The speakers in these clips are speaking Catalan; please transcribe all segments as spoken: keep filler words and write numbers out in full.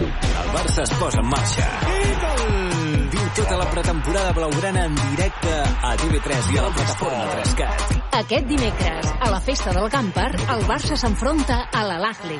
El Barça es posa en marxa. Viu tota la pretemporada blaugrana en directe a T V tres i a la plataforma tres cat. Aquest dimecres, a la festa del Camper, el Barça s'enfronta a l'Al-Ahly.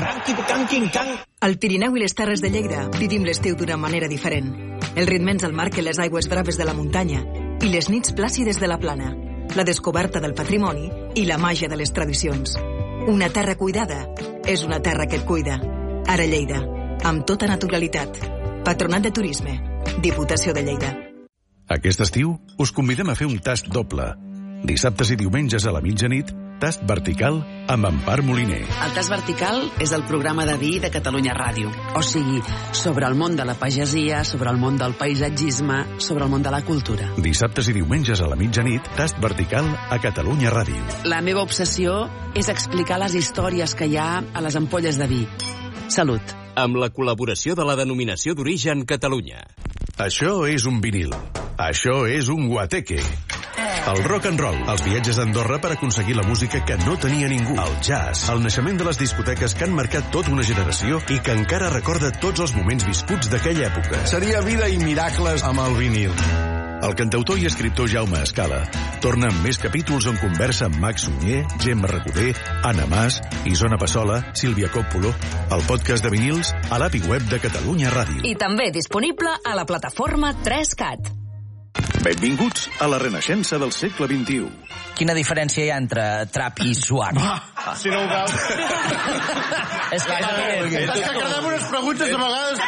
Al Pirineu i les Terres de Lleida vivim l'estiu d'una manera diferent. El ritme ens el marquen les aigües braves de la muntanya i les nits plàcides de la plana, la descoberta del patrimoni i la màgia de les tradicions. Una terra cuidada és una terra que et cuida. Ara Lleida, amb tota naturalitat. Patronat de Turisme, Diputació de Lleida. Aquest estiu us convidem a fer un tast doble. Dissabtes i diumenges a la mitjanit, tast vertical amb Empar Moliner. El tast vertical és el programa de vi de Catalunya Ràdio. O sigui, sobre el món de la pagesia, sobre el món del paisatgisme, sobre el món de la cultura. Dissabtes i diumenges a la mitjanit, tast vertical a Catalunya Ràdio. La meva obsessió és explicar les històries que hi ha a les ampolles de vi. Salut. Amb la col·laboració de la Denominació d'Origen Catalunya. Això és un vinil. Això és un guateque. El rock and roll, els viatges a Andorra per aconseguir la música que no tenia ningú. El jazz, el naixement de les discoteques que han marcat tota una generació i que encara recorda tots els moments viscuts d'aquella època. Seria vida i miracles amb el vinil. El cantautor i escriptor Jaume Escala torna amb més capítols on conversa amb Max Sunyer, Gemma Recoder, Anna Mas, Isona Passola, Sílvia Coppola, el podcast de vinils a l'A P I web de Catalunya Ràdio. I també disponible a la plataforma tres cat. Benvinguts a la renaixença del segle vint-i-u. Quina diferència hi ha entre trap i swag? Ah, si no ho veus. És que... És que quedem unes preguntes de vegades,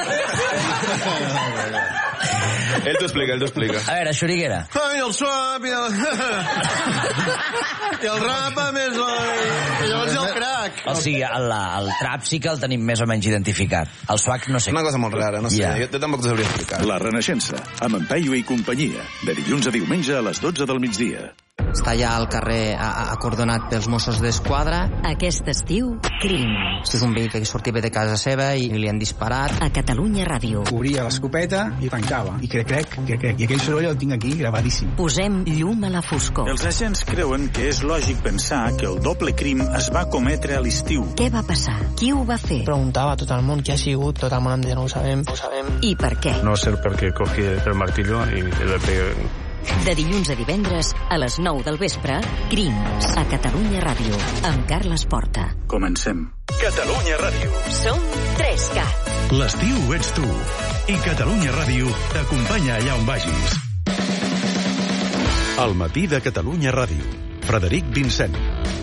Ell t'ho explica, ell t'ho explica. A veure, Xuriguera. Ai, el swap i el... I el rap a més... I llavors hi ha el crack. O sigui, el, el trap sí que el tenim més o menys identificat. El swag no sé. Una cosa molt rara, no sé. Yeah. Jo, jo tampoc t'ho sabria explicar. La renaixença, amb en Peyu i companyia. De dilluns a diumenge a les dotze del migdia. Està ja al carrer acordonat pels Mossos d'Esquadra. Aquest estiu, crim. És un veí que sortia de casa seva i li han disparat. A Catalunya Ràdio. Obria l'escopeta i tancava. I crec, crec, crec, crec. I aquell soroll el tinc aquí gravadíssim. Posem llum a la foscor. Els agents creuen que és lògic pensar que el doble crim es va cometre a l'estiu. Què va passar? Qui ho va fer? Preguntava a tot el món qui ha sigut, tot el món em deia no ho sabem, no ho sabem. I per què? No sé per què cogí el martillo i le pegué. De dilluns a divendres, a les nou del vespre, Crims, a Catalunya Ràdio, amb Carles Porta. Comencem. Catalunya Ràdio. Som tres cat. L'estiu ets tu. I Catalunya Ràdio t'acompanya allà on vagis. El matí de Catalunya Ràdio. Frederic Vincent.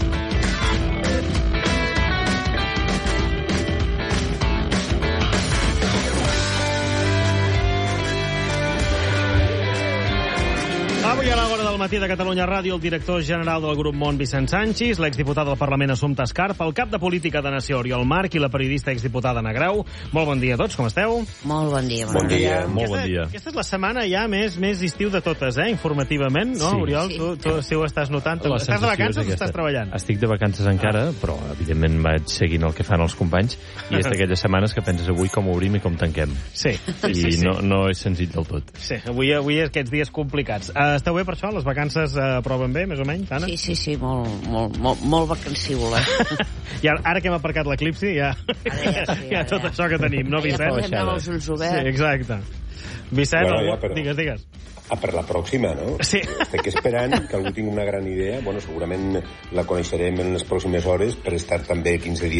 Avui a l'hora del matí de Catalunya Ràdio, el director general del Grup Món, Vicent Sanchis, l'exdiputat del Parlament, Assumpta Escarp, el cap de política de Nació, Oriol March, i la periodista exdiputada Ana Grau. Molt bon dia a tots, com esteu? Molt bon dia. Bon dia, molt bon dia. Aquesta és la setmana ja més més estiu de totes, eh, informativament, no, Sí. Oriol? Sí. Tu, tu sí ho estàs notant. La Estàs de vacances sensació és o estàs aquesta. treballant? Estic de vacances encara, però evidentment vaig seguint el que fan els companys i és d'aquelles setmanes que penses avui com obrim i com tanquem. Sí. I sí, sí. no, no és senzill del tot. Sí, avui, avui aquests dies complicats. Uh, esteu bé per això? Les vacances uh, aproven bé, més o menys, Anna? Sí, sí, sí, molt, molt, molt, molt vacancívola. I ara, ara que hem aparcat l'eclipsi, ja, ja, sí, ja tot ja. això que tenim, no, Ja Vicent? podem anar amb els ulls oberts. Sí, exacte. Vicent, Bueno, algú... ja, però- digues, digues. Ah, per la pròxima, no? Sí. Estic esperant que algú tingui una gran idea. Bueno, segurament la coneixerem en les pròximes hores per estar també quinze dies